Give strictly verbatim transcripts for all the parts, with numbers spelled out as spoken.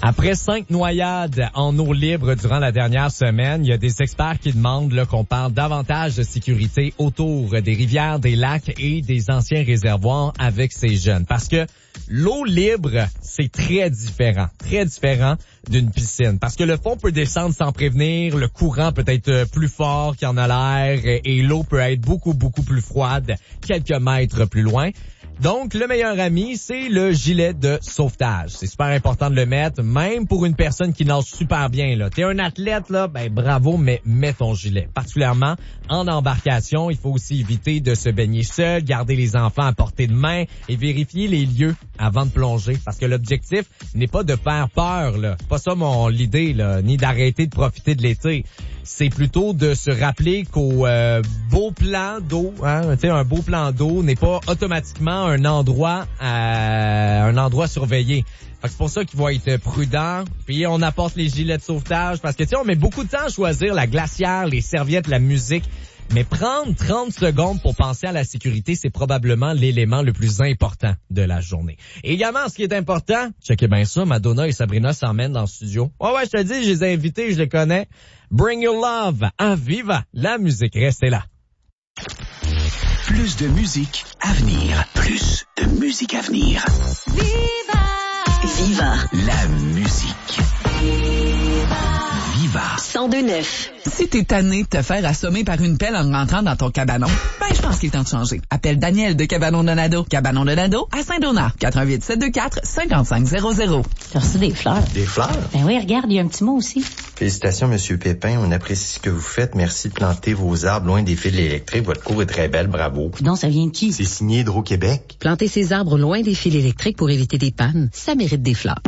Après cinq noyades en eau libre durant la dernière semaine, il y a des experts qui demandent là, qu'on parle davantage de sécurité autour des rivières, des lacs et des anciens réservoirs avec ces jeunes. Parce que l'eau libre, c'est très différent, très différent d'une piscine. Parce que le fond peut descendre sans prévenir, le courant peut être plus fort qu'il y en a l'air et l'eau peut être beaucoup, beaucoup plus froide quelques mètres plus loin. Donc, le meilleur ami, c'est le gilet de sauvetage. C'est super important de le mettre, même pour une personne qui nage super bien, là. T'es un athlète, là, ben bravo, mais mets ton gilet. Particulièrement en embarcation, il faut aussi éviter de se baigner seul, garder les enfants à portée de main et vérifier les lieux avant de plonger. Parce que l'objectif n'est pas de faire peur, là. C'est pas ça mon l'idée, là, ni d'arrêter de profiter de l'été. C'est plutôt de se rappeler qu'au euh, beau plan d'eau, hein, tu sais, un beau plan d'eau n'est pas automatiquement un endroit euh, un endroit surveillé. Fait que c'est pour ça qu'il faut être prudent. Puis on apporte les gilets de sauvetage parce que tu sais, on met beaucoup de temps à choisir la glacière, les serviettes, la musique. Mais prendre trente secondes pour penser à la sécurité, c'est probablement l'élément le plus important de la journée. Et également, ce qui est important, checkez bien ça, Madonna et Sabrina s'emmènent dans le studio. Ouais, ouais, je te dis, je les ai invités, je les connais. Bring your love à Viva. La musique, restez là. Plus de musique à venir. Plus de musique à venir. Viva! Viva! La musique. Viva! Viva! cent deux neuf. Si t'es tanné de te faire assommer par une pelle en rentrant dans ton cabanon, ben je pense qu'il est temps de changer. Appelle Daniel de Cabanon Donado. Cabanon Donado à Saint-Donat. quatre un huit, sept deux quatre, cinq cinq zéro zéro. T'as reçu des fleurs. Des fleurs? Ben oui, regarde, il y a un petit mot aussi. Félicitations, Monsieur Pépin. On apprécie ce que vous faites. Merci de planter vos arbres loin des fils électriques. Votre cour est très belle. Bravo. Non, ça vient de qui? C'est signé Hydro-Québec. Planter ses arbres loin des fils électriques pour éviter des pannes, ça mérite des fleurs.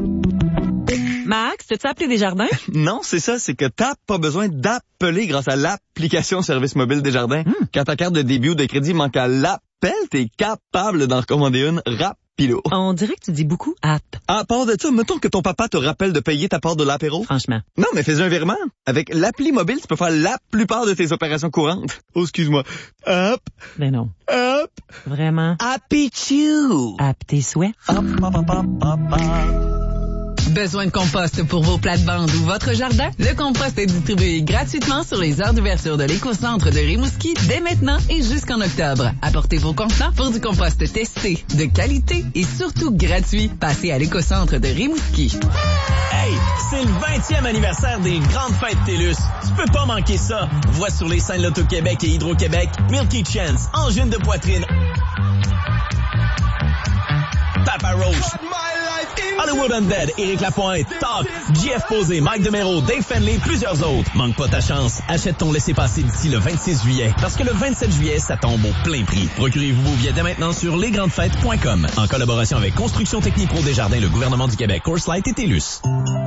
Max, t'as-tu appelé Desjardins? Non, c'est ça, c'est que t'as pas besoin d'appeler grâce à l'application Service Mobile Desjardins. Mm. Quand ta carte de débit ou de crédit manque à l'appel, t'es capable d'en recommander une rapido. On dirait que tu dis beaucoup app. À part de ça, mettons que ton papa te rappelle de payer ta part de l'apéro. Franchement. Non, mais fais un virement. Avec l'appli mobile, tu peux faire la plupart de tes opérations courantes. Oh, excuse-moi. App. Ben non. App. Vraiment. Appichou. App tes souhaits. Hop, hop, hop, hop, hop, hop. Besoin de compost pour vos plates-bandes ou votre jardin? Le compost est distribué gratuitement sur les heures d'ouverture de l'éco-centre de Rimouski dès maintenant et jusqu'en octobre. Apportez vos contenants pour du compost testé, de qualité et surtout gratuit. Passez à l'éco-centre de Rimouski. Hey, c'est le vingtième anniversaire des grandes fêtes TELUS. Tu peux pas manquer ça. Vois sur les scènes Loto-Québec et Hydro-Québec, Milky Chance, Angine de poitrine, Papa Roach, Hollywood Undead, Éric Lapointe, Talk, J F Posé, Mike DeMero, Dave Fenley, plusieurs autres. Manque pas ta chance. Achète ton laissez-passer d'ici le vingt-six juillet. Parce que le vingt-sept juillet, ça tombe au plein prix. Procurez-vous vos billets dès maintenant sur les grandes fêtes point com. En collaboration avec Construction Technique Pro Desjardins, le gouvernement du Québec, Coors Light et TELUS.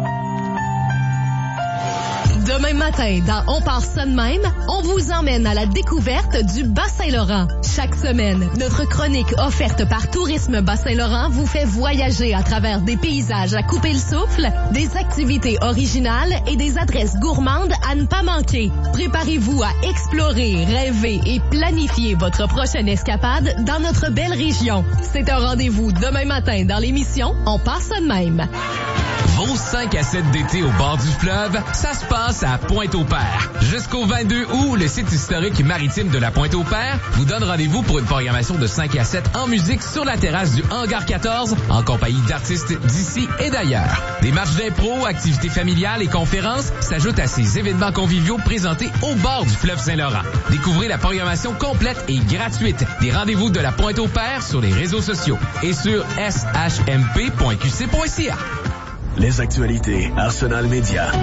Demain matin, dans On part ça de même, on vous emmène à la découverte du Bas-Saint-Laurent. Chaque semaine, notre chronique offerte par Tourisme Bas-Saint-Laurent vous fait voyager à travers des paysages à couper le souffle, des activités originales et des adresses gourmandes à ne pas manquer. Préparez-vous à explorer, rêver et planifier votre prochaine escapade dans notre belle région. C'est un rendez-vous demain matin dans l'émission On part ça de même. Vos cinq à sept d'été au bord du fleuve, ça se passe à Pointe-au-Père. Jusqu'au vingt-deux août, le site historique maritime de la Pointe-au-Père vous donne rendez-vous pour une programmation de cinq à sept en musique sur la terrasse du Hangar quatorze en compagnie d'artistes d'ici et d'ailleurs. Des matchs d'impro, activités familiales et conférences s'ajoutent à ces événements conviviaux présentés au bord du fleuve Saint-Laurent. Découvrez la programmation complète et gratuite des rendez-vous de la Pointe-au-Père sur les réseaux sociaux et sur s h m p point q c point c a. Les actualités Arsenal Média.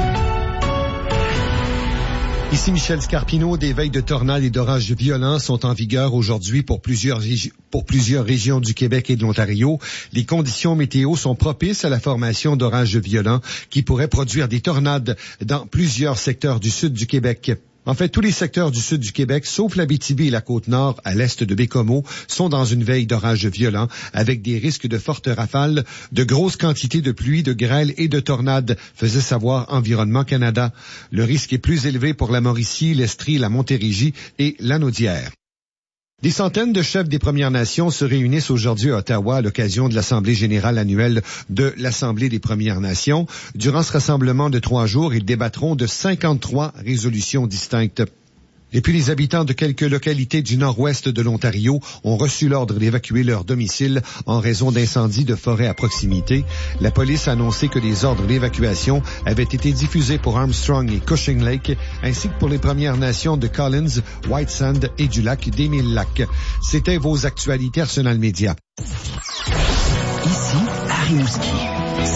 Ici Michel Scarpino. Des veilles de tornades et d'orages violents sont en vigueur aujourd'hui pour plusieurs, régi- pour plusieurs régions du Québec et de l'Ontario. Les conditions météo sont propices à la formation d'orages violents qui pourraient produire des tornades dans plusieurs secteurs du sud du Québec. En fait, tous les secteurs du sud du Québec, sauf l'Abitibi et la Côte-Nord, à l'est de Bécomo, sont dans une veille d'orages violents, avec des risques de fortes rafales, de grosses quantités de pluie, de grêle et de tornades, faisait savoir Environnement Canada. Le risque est plus élevé pour la Mauricie, l'Estrie, la Montérégie et la Naudière. Des centaines de chefs des Premières Nations se réunissent aujourd'hui à Ottawa à l'occasion de l'Assemblée générale annuelle de l'Assemblée des Premières Nations. Durant ce rassemblement de trois jours, ils débattront de cinquante-trois résolutions distinctes. Et puis les habitants de quelques localités du nord-ouest de l'Ontario ont reçu l'ordre d'évacuer leur domicile en raison d'incendies de forêt à proximité. La police a annoncé que les ordres d'évacuation avaient été diffusés pour Armstrong et Cushing Lake, ainsi que pour les Premières Nations de Collins, White Sand et du lac des Mille Lacs. C'était vos actualités Arsenal Média. Ici, à Rimouski.